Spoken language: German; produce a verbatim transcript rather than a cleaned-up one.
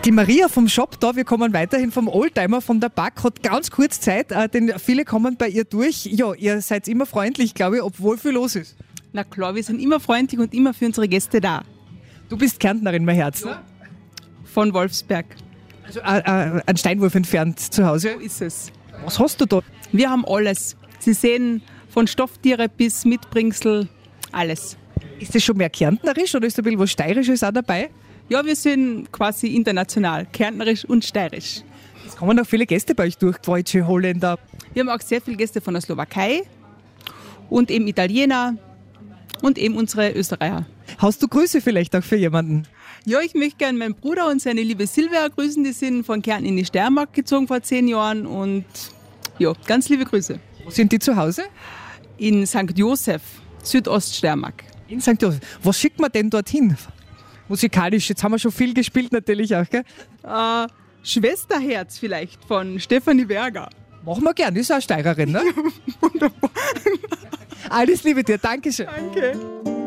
Die Maria vom Shop da, wir kommen weiterhin vom Oldtimer, von der Back, hat ganz kurz Zeit, äh, denn viele kommen bei ihr durch. Ja, ihr seid immer freundlich, glaube ich, obwohl viel los ist. Na klar, wir sind immer freundlich und immer für unsere Gäste da. Du bist Kärntnerin, mein Herz. Ja. Von Wolfsberg. Also äh, äh, ein Steinwurf entfernt zu Hause. So ist es. Was hast du da? Wir haben alles. Sie sehen von Stofftiere bis Mitbringsel, alles. Ist das schon mehr kärntnerisch oder ist da ein bisschen was Steirisches auch dabei? Ja, wir sind quasi international, kärntnerisch und steirisch. Es kommen auch viele Gäste bei euch durch, Deutsche, Holländer. Wir haben auch sehr viele Gäste von der Slowakei und eben Italiener und eben unsere Österreicher. Hast du Grüße vielleicht auch für jemanden? Ja, ich möchte gerne meinen Bruder und seine liebe Silvia grüßen. Die sind von Kärnten in die Steiermark gezogen vor zehn Jahren und ja, ganz liebe Grüße. Wo sind die zu Hause? In Sankt Josef, Südoststeiermark. In Sankt Josef. Was schickt man denn dorthin? Musikalisch, jetzt haben wir schon viel gespielt natürlich auch, gell? Äh, Schwesterherz vielleicht von Stefanie Berger. Machen wir gern, ist auch Steirerin, ne? Wunderbar. Alles Liebe dir, Dankeschön. Danke.